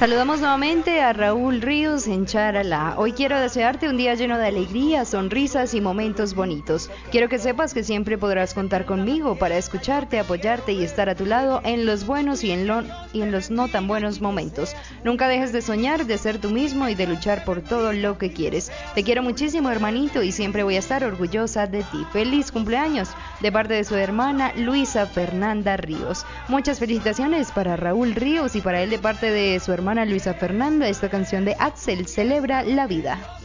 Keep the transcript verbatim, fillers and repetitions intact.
Saludamos nuevamente a Raúl Ríos en Charalá. Hoy quiero desearte un día lleno de alegría, sonrisas y momentos bonitos. Quiero que sepas que siempre podrás contar conmigo para escucharte, apoyarte y estar a tu lado en los buenos y en, lo, y en los no tan buenos momentos. Nunca dejes de soñar, de ser tú mismo y de luchar por todo lo que quieres. Te quiero muchísimo, hermanito, y siempre voy a estar orgullosa de ti. Feliz cumpleaños de parte de su hermana Luisa Fernanda Ríos. Muchas felicitaciones para Raúl Ríos y para él de parte de su hermana Luisa Fernanda. Esta canción de Axel, Celebra la Vida.